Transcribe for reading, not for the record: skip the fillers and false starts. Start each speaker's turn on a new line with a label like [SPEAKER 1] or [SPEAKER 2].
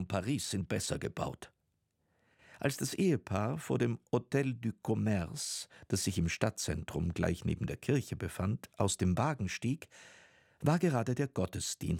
[SPEAKER 1] Paris sind besser gebaut. Als das Ehepaar vor dem Hôtel du Commerce, das sich im Stadtzentrum gleich neben der Kirche befand, aus dem Wagen stieg, war gerade der Gottesdienst